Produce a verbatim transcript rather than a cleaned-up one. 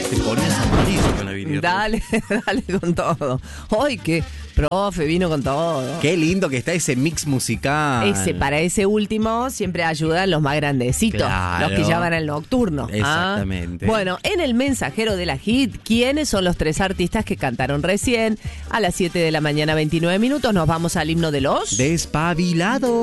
Te ponías amarillo con la Vini. Dale, dale con todo. ¡Ay, qué profe! Vino con todo. Qué lindo que está ese mix musical. Ese, para ese último siempre ayudan los más grandecitos, Claro. los que ya van al nocturno. Exactamente. ¿Ah? Bueno, en el mensajero de la hit, ¿quiénes son los tres artistas que cantaron recién? A las siete de la mañana, veintinueve minutos, nos vamos al himno de los... Despabilado.